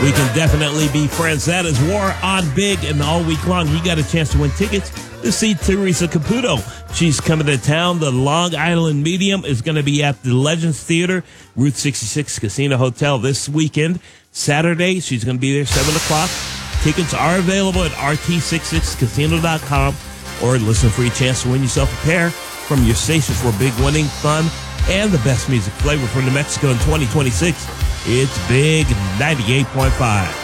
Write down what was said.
We can definitely be friends. That is War on Big, and all week long, you got a chance to win tickets to see Teresa Caputo. She's coming to town. The Long Island Medium is going to be at the Legends Theater, Route 66 Casino Hotel this weekend. Saturday, she's going to be there 7 o'clock. Tickets are available at rt66casino.com, or listen for your chance to win yourself a pair from your station for big winning fun and the best music flavor from New Mexico in 2026. It's Big 98.5.